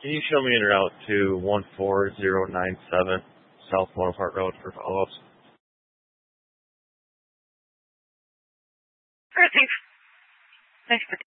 Can you show me en route to 14097 South Bonaparte Road for follow-ups? Sure, thanks. Thanks for